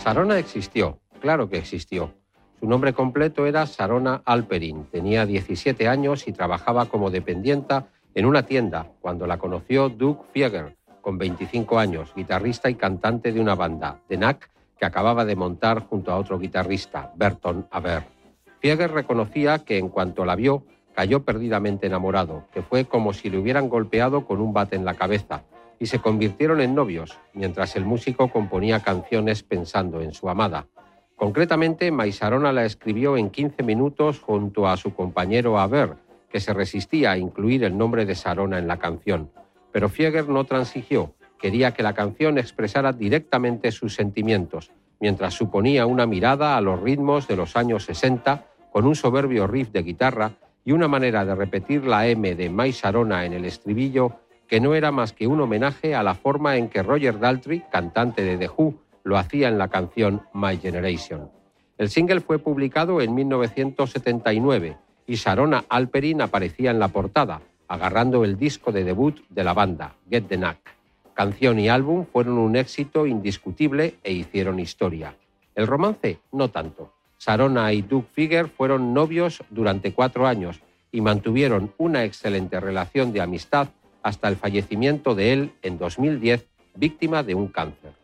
Sarona existió, claro que existió. Su nombre completo era Sarona Alperin. Tenía 17 años y trabajaba como dependienta en una tienda cuando la conoció Doug Fieger, con 25 años, guitarrista y cantante de una banda, The Knack, que acababa de montar junto a otro guitarrista, Berton Haber. Fieger reconocía que en cuanto la vio, cayó perdidamente enamorado, que fue como si le hubieran golpeado con un bate en la cabeza, y se convirtieron en novios, mientras el músico componía canciones pensando en su amada. Concretamente, My Sarona la escribió en 15 minutos junto a su compañero Haber, que se resistía a incluir el nombre de Sarona en la canción. Pero Fieger no transigió, quería que la canción expresara directamente sus sentimientos, mientras suponía una mirada a los ritmos de los años 60, con un soberbio riff de guitarra y una manera de repetir la M de My Sarona en el estribillo que no era más que un homenaje a la forma en que Roger Daltrey, cantante de The Who, lo hacía en la canción My Generation. El single fue publicado en 1979 y Sarona Alperin aparecía en la portada, agarrando el disco de debut de la banda, Get the Knack. Canción y álbum fueron un éxito indiscutible e hicieron historia. El romance, no tanto. Sarona y Doug Fieger fueron novios durante 4 años y mantuvieron una excelente relación de amistad hasta el fallecimiento de él en 2010, víctima de un cáncer.